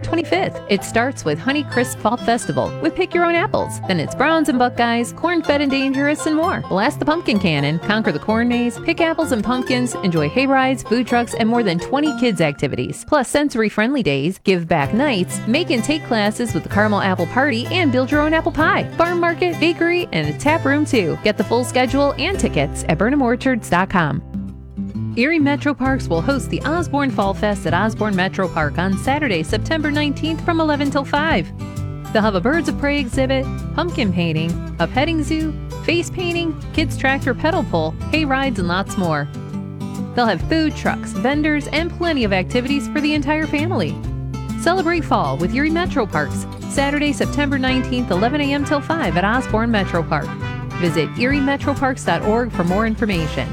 25th. It starts with Honeycrisp Fall Festival with Pick Your Own Apples. Then it's Browns and Buckeyes, Corn Fed and Dangerous, and more. Blast the pumpkin cannon, conquer the corn maze, pick apples and pumpkins, enjoy hay rides, food trucks, and more than 20 kids activities. Plus sensory-friendly days, give back nights, make and take classes with the Caramel Apple Party, and build your own apple pie. Farm market, bakery, and a tap room too. Get the full schedule and tickets at BurnhamOrchards.com. Erie Metro Parks will host the Osborne Fall Fest at Osborne Metro Park on Saturday, September 19th from 11 till 5. They'll have a Birds of Prey exhibit, pumpkin painting, a petting zoo, face painting, kids tractor pedal pull, hay rides, and lots more. They'll have food trucks, vendors, and plenty of activities for the entire family. Celebrate fall with Erie Metro Parks, Saturday, September 19th, 11 a.m. till 5 at Osborne Metro Park. Visit eriemetroparks.org for more information.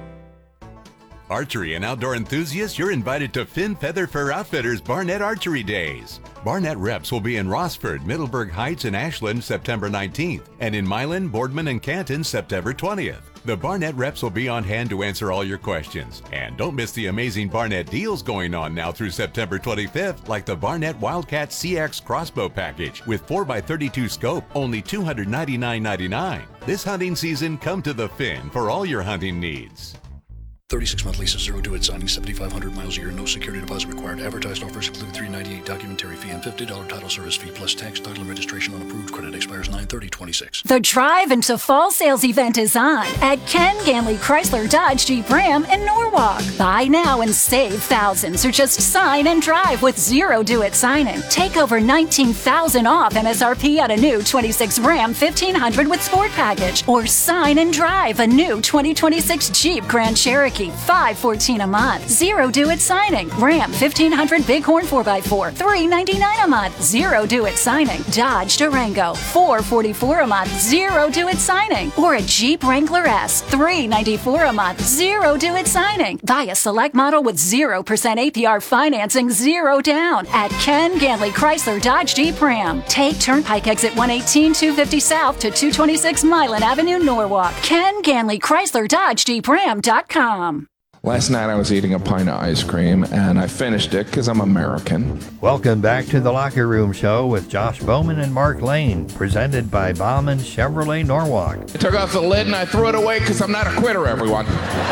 Archery and outdoor enthusiasts, you're invited to Finn Feather Fur Outfitters Barnett Archery Days. Barnett reps will be in Rossford, Middleburg Heights, and Ashland September 19th, and in Milan, Boardman, and Canton September 20th. The Barnett reps will be on hand to answer all your questions. And don't miss the amazing Barnett deals going on now through September 25th, like the Barnett Wildcat CX Crossbow Package with 4x32 scope, only $299.99. This hunting season, come to the Finn for all your hunting needs. 36-month leases, 0 due at signing, 7,500 miles a year, no security deposit required. Advertised offers include $398 documentary fee and $50 title service fee plus tax, title, and registration on approved credit. Expires 9/30/26. The Drive into Fall sales event is on at Ken Ganley Chrysler Dodge Jeep Ram in Norwalk. Buy now and save thousands, or just sign and drive with 0 due at signing. Take over $19,000 off MSRP on a new 26 Ram 1500 with Sport Package, or sign and drive a new 2026 Jeep Grand Cherokee. $514 a month. 0 due at signing. Ram 1500 Bighorn 4x4. $399 a month. 0 due at signing. Dodge Durango. $444 a month. 0 due at signing. Or a Jeep Wrangler S. $394 a month. 0 due at signing. Buy a select model with 0% APR financing, 0 down at Ken Ganley Chrysler Dodge Jeep Ram. Take Turnpike exit 118 250 South to 226 Milan Avenue, Norwalk. Ken Ganley Chrysler Dodge Jeep Ram.com. Last night I was eating a pint of ice cream, and I finished it because I'm American. Welcome back to the Locker Room Show with Josh Bowman and Mark Lane, presented by Bauman Chevrolet Norwalk. I took off the lid and I threw it away because I'm not a quitter, everyone.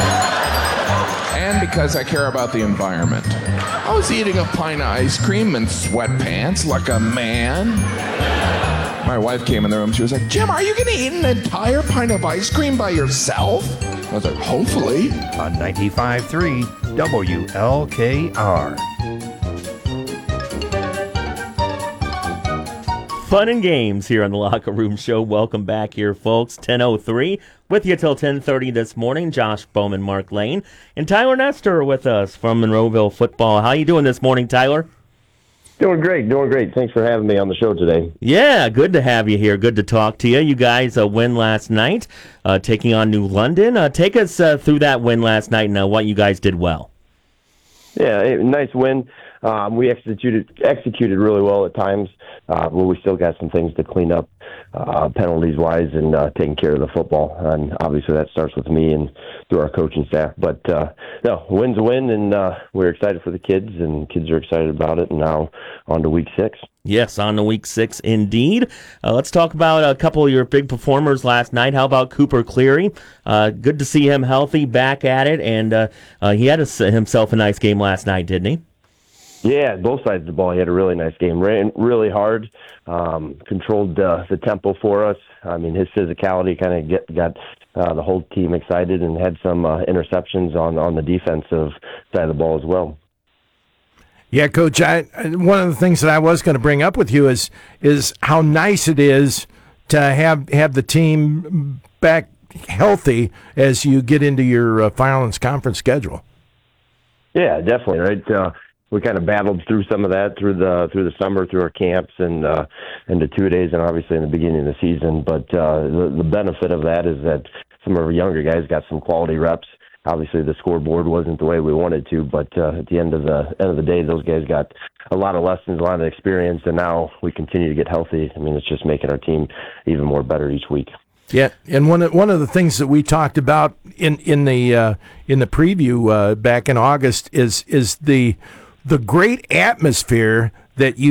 And because I care about the environment. I was eating a pint of ice cream in sweatpants like a man. My wife came in the room. She was like, "Jim, are you going to eat an entire pint of ice cream by yourself?" I was like, "Hopefully." On 95.3 WLKR. Fun and games here on the Locker Room Show. Welcome back here, folks. 10:03 with you till 10:30 this morning. Josh Bowman, Mark Lane, and Tyler Nestor with us from Monroeville Football. How you doing this morning, Tyler? Doing great. Thanks for having me on the show today. Yeah, good to have you here. Good to talk to you. You guys win last night, taking on New London. Take us through that win last night and what you guys did well. Yeah, nice win. We executed really well at times, but we still got some things to clean up, penalties-wise, and taking care of the football. And obviously that starts with me and through our coaching staff. But, no, win's a win, and we're excited for the kids, and kids are excited about it. And now on to Week 6. Yes, on to Week 6 indeed. Let's talk about a couple of your big performers last night. How about Cooper Cleary? Good to see him healthy, back at it, and he had himself a nice game last night, didn't he? Yeah, both sides of the ball. He had a really nice game. Ran really hard, controlled the tempo for us. I mean, his physicality kind of got the whole team excited, and had some interceptions on the defensive side of the ball as well. Yeah, Coach, one of the things that I was going to bring up with you is how nice it is to have the team back healthy as you get into your finals conference schedule. Yeah, definitely, right? We kind of battled through some of that through the summer, through our camps, and the 2 days, and obviously in the beginning of the season. But the benefit of that is that some of our younger guys got some quality reps. Obviously, the scoreboard wasn't the way we wanted to, but at the end of the day, those guys got a lot of lessons, a lot of experience, and now we continue to get healthy. I mean, it's just making our team even more better each week. Yeah, and one of the things that we talked about in the preview back in August is the great atmosphere that you